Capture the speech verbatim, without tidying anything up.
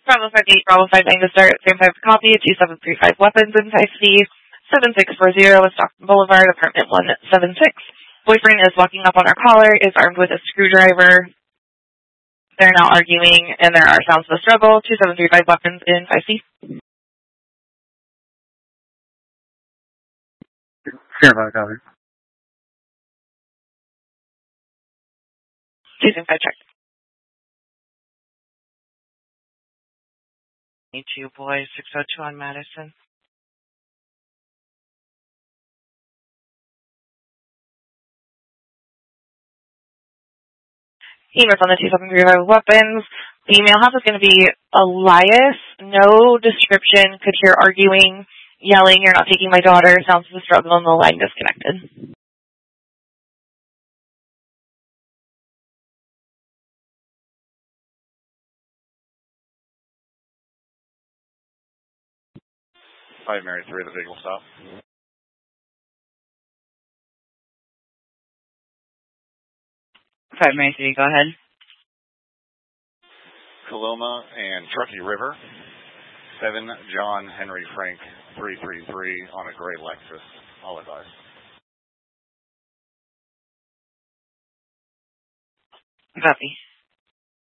Bravo five eight, Bravo five nine to start, same five to copy, two seven three five weapons in five C, seven six four zero West Stockton Boulevard, apartment one seven six. Boyfriend is walking up on our caller, is armed with a screwdriver. They're now arguing, and there are sounds of a struggle, two seven three five weapons in five C. Sure, five copy. two seven five check. Meet you, boy, six oh two on Madison. Emails on the two seven three five weapons. The email house is going to be Elias. No description. Could hear arguing, yelling, "You're not taking my daughter." Sounds of a struggle, and the line disconnected. five Mary three, the vehicle stop. five Mary three, go ahead. Coloma and Truckee River. seven John Henry Frank, three three three on a gray Lexus. All advice. Copy.